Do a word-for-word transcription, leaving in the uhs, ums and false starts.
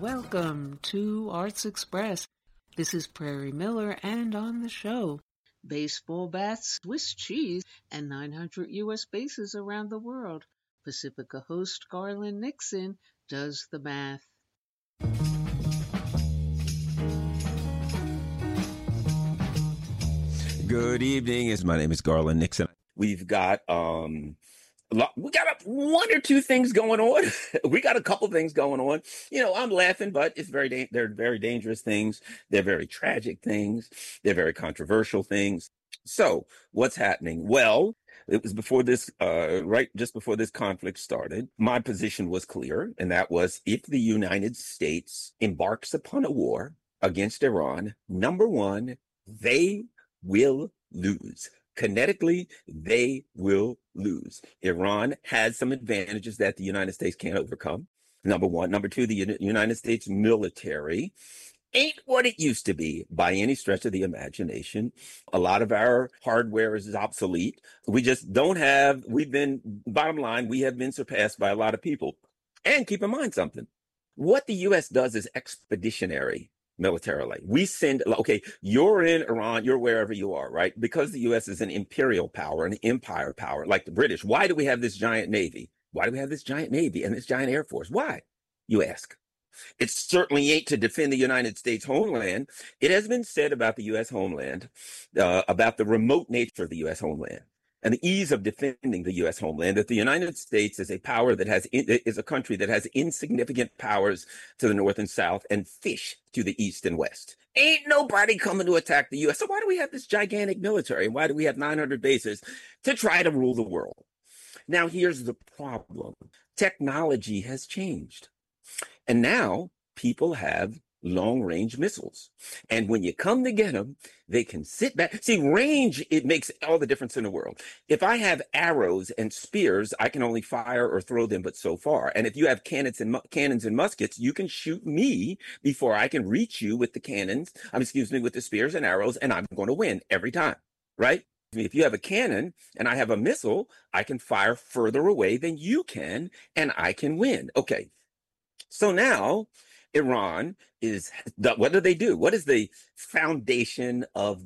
Welcome to Arts Express. This is Prairie Miller, and on the show, baseball bats, Swiss cheese, and nine hundred U S bases around the world. Pacifica host Garland Nixon does the math. Good evening. My name is Garland Nixon. We've got um, we got one or two things going on. We got a couple things going on. You know, I'm laughing, but it's very da- they're very dangerous things. They're very tragic things. They're very controversial things. So, what's happening? Well, it was before this, uh, right just before this conflict started. My position was clear, and that was if the United States embarks upon a war against Iran, number one, they will lose. Kinetically, they will lose. Iran has some advantages that the United States can't overcome. Number one. Number two, the Uni- United States military ain't what it used to be by any stretch of the imagination. A lot of our hardware is obsolete. We just don't have, we've been, bottom line, we have been surpassed by a lot of people. And keep in mind something. What the U S does is expeditionary. Militarily, we send, okay, you're in Iran, you're wherever you are, right? Because the U S is an imperial power, an empire power, like the British. Why do we have this giant navy? Why do we have this giant navy and this giant air force? Why, you ask? It certainly ain't to defend the United States homeland. It has been said about the U S homeland, uh, about the remote nature of the U S homeland and the ease of defending the U S homeland, that the United States is a power that has, is a country that has insignificant powers to the north and south and fish to the east and west. Ain't nobody coming to attack the U S. So why do we have this gigantic military? And why do we have nine hundred bases to try to rule the world? Now, here's the problem. Technology has changed. And now people have long-range missiles. And when you come to get them, they can sit back. See, range, it makes all the difference in the world. If I have arrows and spears, I can only fire or throw them but so far. And if you have cannons and mu- cannons and muskets, you can shoot me before I can reach you with the cannons, um, excuse me, with the spears and arrows, and I'm going to win every time, right? If you have a cannon and I have a missile, I can fire further away than you can, and I can win. Okay. So now Iran is, what do they do? What is the foundation of